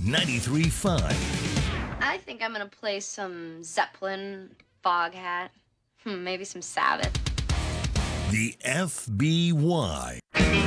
93.5. I think I'm gonna play some Zeppelin, Foghat, maybe some Sabbath. The FBY.